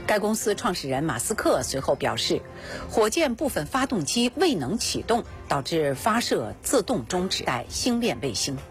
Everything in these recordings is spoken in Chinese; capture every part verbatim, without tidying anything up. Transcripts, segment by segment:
该公司创始人马斯克随后表示，火箭部分发动机未能启动，导致发射自动终止在星链卫星。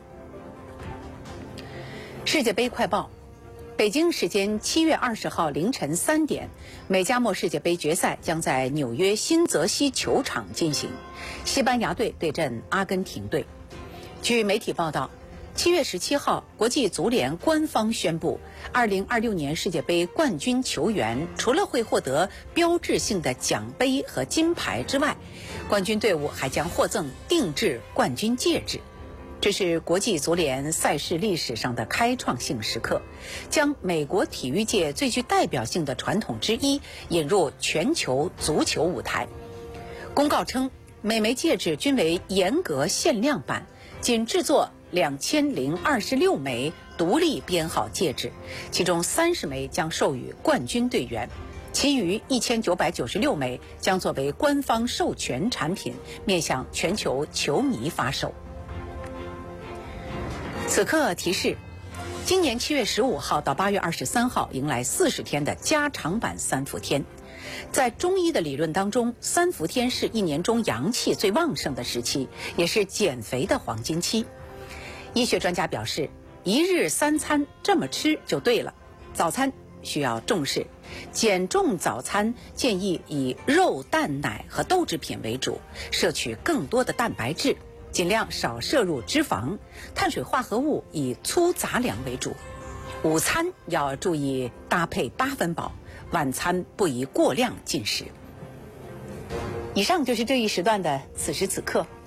世界杯快报。北京时间七月二十号凌晨三点，美加墨世界杯决赛将在纽约新泽西球场进行，西班牙队对阵阿根廷队。据媒体报道，七月十七号，国际足联官方宣布，二零二六年世界杯冠军球员除了会获得标志性的奖杯和金牌之外，冠军队伍还将获赠定制冠军戒指。这是国际足联赛事历史上的开创性时刻，将美国体育界最具代表性的传统之一引入全球足球舞台。公告称，每枚戒指均为严格限量版，仅制作两千零二十六枚独立编号戒指，其中三十枚将授予冠军队员，其余一千九百九十六枚将作为官方授权产品，面向全球球迷发售。此刻提示，今年七月十五号到八月二十三号迎来四十天的加长版三伏天。在中医的理论当中，三伏天是一年中阳气最旺盛的时期，也是减肥的黄金期。医学专家表示，一日三餐这么吃就对了。早餐需要重视，减重早餐建议以肉、蛋、奶和豆制品为主，摄取更多的蛋白质，尽量少摄入脂肪，碳水化合物以粗杂粮为主。午餐要注意搭配八分饱，晚餐不宜过量进食。以上就是这一时段的此时此刻。